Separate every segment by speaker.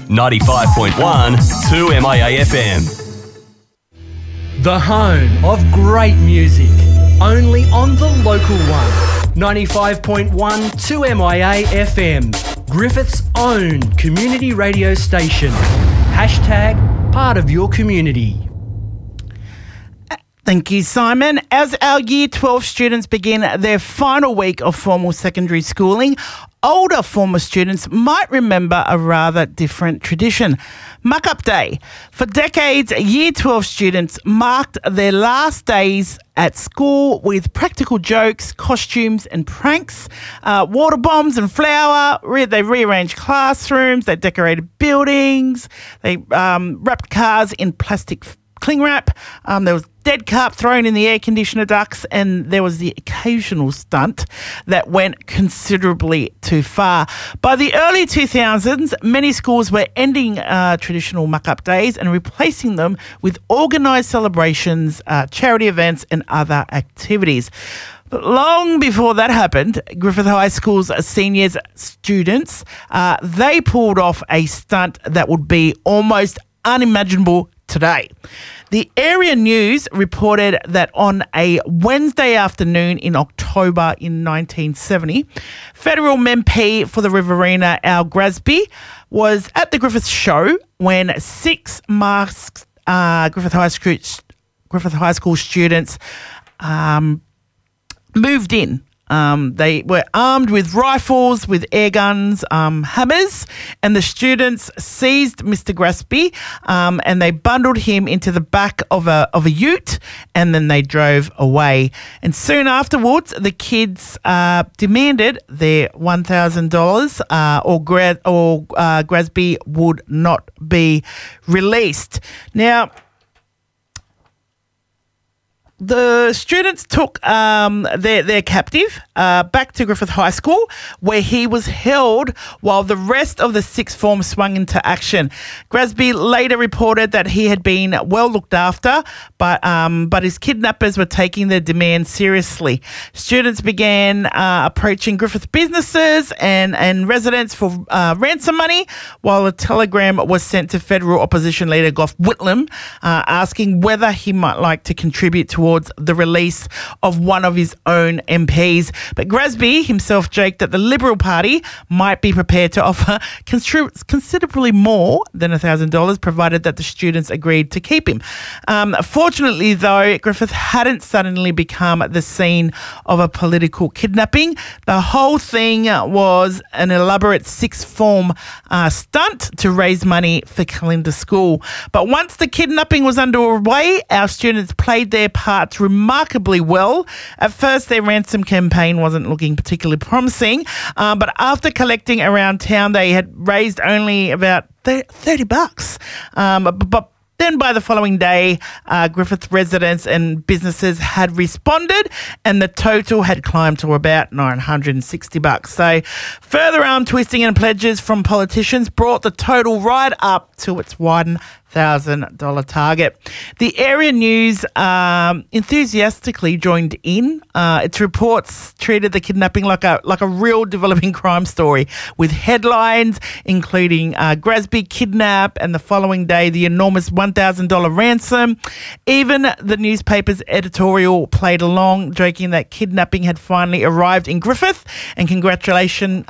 Speaker 1: 95.1 2MIA FM.
Speaker 2: The home of great music, only on the local one. 95.1 2MIA FM, Griffith's own community radio station. Hashtag part of your community.
Speaker 3: Thank you, Simon. As our Year 12 students begin their final week of formal secondary schooling, older former students might remember a rather different tradition. Muck-up Day. For decades, Year 12 students marked their last days at school with practical jokes, costumes and pranks, water bombs and flour. They rearranged classrooms, they decorated buildings, they wrapped cars in plastic cling wrap. There was dead carp thrown in the air conditioner ducts, and there was the occasional stunt that went considerably too far. By the early 2000s, many schools were ending traditional muck-up days and replacing them with organised celebrations, charity events and other activities. But long before that happened, Griffith High School's seniors students, they pulled off a stunt that would be almost unimaginable today. The Area News reported that on a Wednesday afternoon in October in 1970, Federal MP for the Riverina, Al Grasby, was at the Griffith show when 6 masked Griffith High School students moved in. They were armed with rifles, with air guns, hammers, and the students seized Mr. Grasby and they bundled him into the back of a ute, and then they drove away. And soon afterwards, the kids demanded their $1,000 or Grasby would not be released. Now, the students took their captive back to Griffith High School, where he was held while the rest of the sixth form swung into action. Grasby later reported that he had been well looked after, but his kidnappers were taking their demands seriously. Students began approaching Griffith businesses and residents for ransom money, while a telegram was sent to federal opposition leader Gough Whitlam asking whether he might like to contribute towards the release of one of his own MPs. But Grasby himself joked that the Liberal Party might be prepared to offer considerably more than $1,000, provided that the students agreed to keep him. Fortunately, though, Griffith hadn't suddenly become the scene of a political kidnapping. The whole thing was an elaborate sixth form stunt to raise money for Calinda School. But once the kidnapping was underway, our students played their parts remarkably well. At first, their ransom campaign wasn't looking particularly promising, but after collecting around town, they had raised only about $30. But then by the following day, Griffith residents and businesses had responded, and the total had climbed to about $960. So further arm twisting and pledges from politicians brought the total right up to its $1,000 target. The Area News enthusiastically joined in. Its reports treated the kidnapping like a real developing crime story, with headlines including Grasby kidnap, and the following day the enormous $1,000 ransom. Even the newspaper's editorial played along, joking that kidnapping had finally arrived in Griffith, and congratulating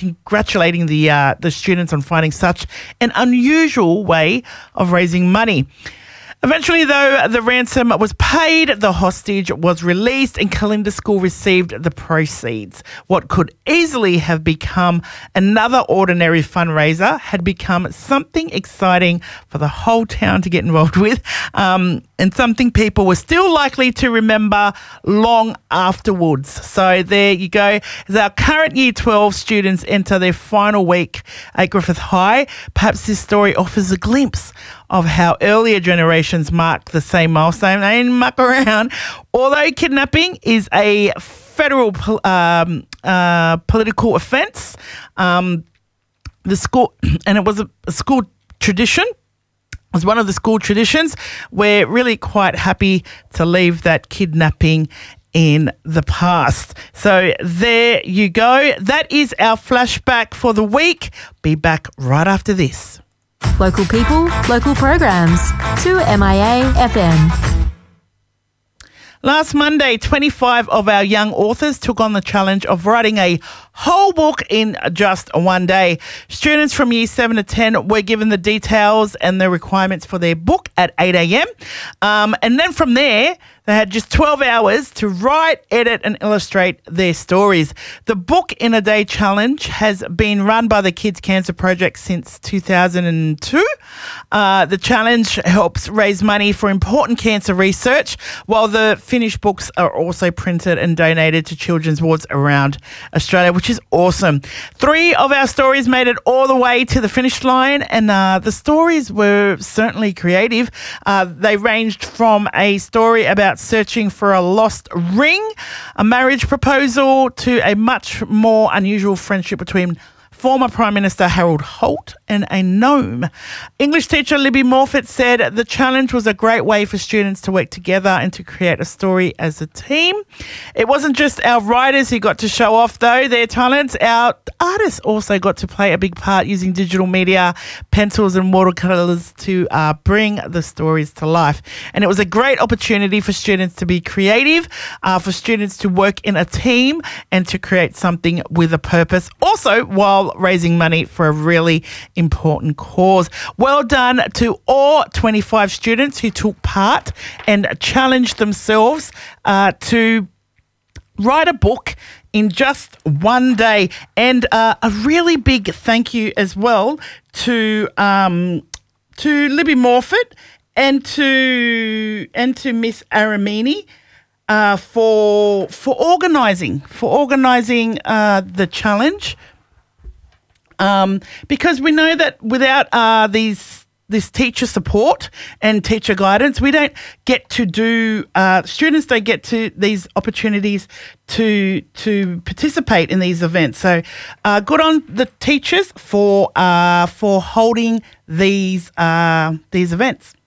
Speaker 3: the students on finding such an unusual way of raising money. Eventually, though, the ransom was paid, the hostage was released, and Calinda School received the proceeds. What could easily have become another ordinary fundraiser had become something exciting for the whole town to get involved with, and something people were still likely to remember long afterwards. So there you go. As our current Year 12 students enter their final week at Griffith High, perhaps this story offers a glimpse of how earlier generations marked the same milestone. They didn't muck around. Although kidnapping is a federal political offence, the school, and it was a school tradition, was one of the school traditions. We're really quite happy to leave that kidnapping in the past. So there you go. That is our flashback for the week. Be back right after this.
Speaker 4: Local people, local programs. 2MIA FM.
Speaker 3: Last Monday, 25 of our young authors took on the challenge of writing a whole book in just one day. Students from Year 7 to 10 were given the details and the requirements for their book at 8 a.m. And then from there, they had just 12 hours to write, edit and illustrate their stories. The Book in a Day challenge has been run by the Kids Cancer Project since 2002. The challenge helps raise money for important cancer research, while the finished books are also printed and donated to children's wards around Australia, which is awesome. 3 of our stories made it all the way to the finish line, and the stories were certainly creative. They ranged from a story about searching for a lost ring, a marriage proposal, to a much more unusual friendship between former Prime Minister Harold Holt and a gnome. English teacher Libby Morfitt said the challenge was a great way for students to work together and to create a story as a team. It wasn't just our writers who got to show off, though, their talents. Our artists also got to play a big part using digital media, pencils and watercolours to bring the stories to life. And it was a great opportunity for students to be creative, for students to work in a team and to create something with a purpose. Also, while raising money for a really important cause. Well done to all 25 students who took part and challenged themselves to write a book in just one day. And a really big thank you as well to Libby Morfitt and to Miss Aramini for organising the challenge. Because we know that without this teacher support and teacher guidance, we don't get to do, students don't get to these opportunities to participate in these events. So good on the teachers for holding these events.